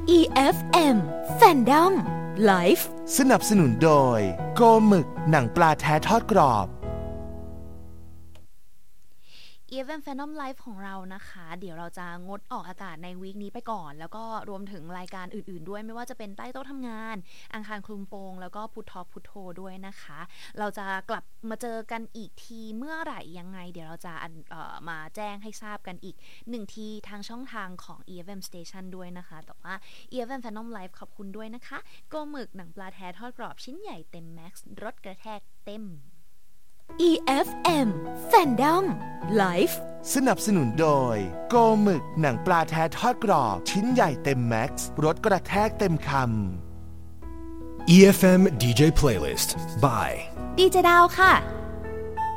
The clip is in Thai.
EFM Fandom Life สนับสนุนโดยโกหมึกหนังปลาแท้ทอดกรอบ EFM Fandom Live ของเรานะคะเดี๋ยวเราจะงดออกอากาศในวีคนี้ไปก่อนแล้วก็รวมถึงรายการอื่นๆด้วยไม่ว่าจะเป็นใต้โต๊ะทำงานอังคารคลุมโปงแล้วก็พุทธพุทโธด้วยนะคะเราจะกลับมาเจอกันอีกทีเมื่อไหร่ยังไงเดี๋ยวเราจะมาแจ้งให้ทราบกันอีก1ทีทางช่องทางของ EFM Station ด้วยนะคะแต่ว่า EFM Fandom Live ขอบคุณด้วยนะคะโกหมึกหนังปลาแท้ทอดกรอบชิ้นใหญ่เต็มแม็กซ์รสกระแทกเต็ม EFM Fandom Life สนับสนุนโดยโกหมึกหนังปลาแท้ทอดกรอบชิ้นใหญ่เต็มแม็กซ์รสกระแทกเต็มคำ EFM DJ Playlist by ดีเจดาวค่ะ